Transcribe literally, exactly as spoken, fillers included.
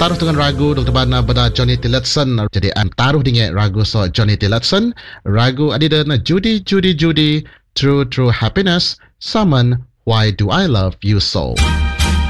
taruh dengan ragu Doktor Bana pada Johnny Tillotson. Jadi am taruh dengan ragu so Johnny Tillotson. Ragu adida na Judy Judy Judy True True Happiness Summon Why Do I Love You So.